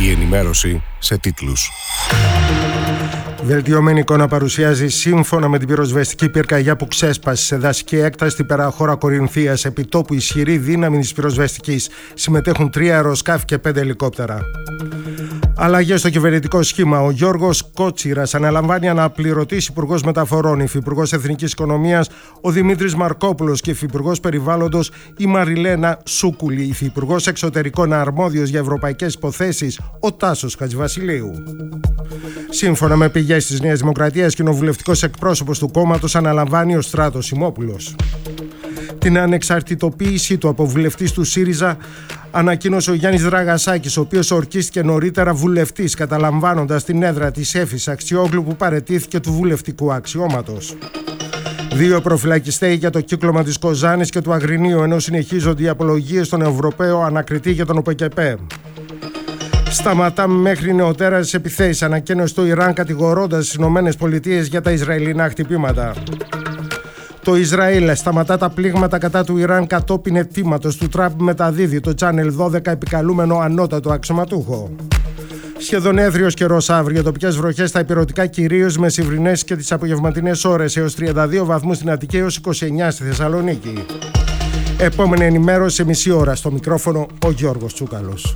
Η ενημέρωση σε τίτλους. Βελτιωμένη εικόνα παρουσιάζει σύμφωνα με την πυροσβεστική πυρκαγιά που ξέσπασε σε δασική έκταση στην περαχώρα Κορινθίας. Επί τόπου ισχυρή δύναμη της πυροσβεστικής. Συμμετέχουν 3 αεροσκάφη και 5 ελικόπτερα. Αλλαγές στο κυβερνητικό σχήμα. Ο Γιώργος Κότσιρας αναλαμβάνει αναπληρωτής Υπουργός Μεταφορών, Υφυπουργός Εθνικής Οικονομίας ο Δημήτρης Μαρκόπουλος και Υφυπουργός Περιβάλλοντος η Μαριλένα Σούκουλη. Υφυπουργός Εξωτερικών αρμόδιος για ευρωπαϊκές υποθέσεις ο Τάσος Χατζηβασιλείου. Σύμφωνα με πηγές της Νέας Δημοκρατίας, κοινοβουλευτικός εκπρόσωπος του κόμματος αναλαμβάνει ο Στράτος Σιμόπουλος. Την ανεξαρτητοποίησή του από βουλευτής του ΣΥΡΙΖΑ ανακοίνωσε ο Γιάννης Δραγασάκης, ο οποίος ορκίστηκε νωρίτερα βουλευτής, καταλαμβάνοντας την έδρα της Έφης Αξιόγλου που παραιτήθηκε του βουλευτικού αξιώματος. 2 προφυλακιστέοι για το κύκλωμα της Κοζάνης και του Αγρινίου, ενώ συνεχίζονται οι απολογίες στον Ευρωπαίο ανακριτή για τον ΟΠΕΚΕΠΕ. Σταματάμε μέχρι νεοτέρας επιθέσεις, ανακοίνωσε το Ιράν κατηγορώντας τις ΗΠΑ για τα Ισραηλινά χτυπήματα. Το Ισραήλ σταματά τα πλήγματα κατά του Ιράν κατόπιν αιτήματος του Τραμπ, μεταδίδει το Channel 12 επικαλούμενο ανώτατο αξιωματούχο. Σχεδόν έθριος καιρός αύριο, τοπικές βροχές στα ηπειρωτικά κυρίως μεσημβρινές και τις απογευματινές ώρες, έως 32 βαθμούς στην Αττική, έως 29 στη Θεσσαλονίκη. Επόμενη ενημέρωση σε μισή ώρα. Στο μικρόφωνο ο Γιώργος Τσούκαλος.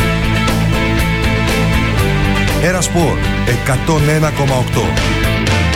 Era Sport 101,8.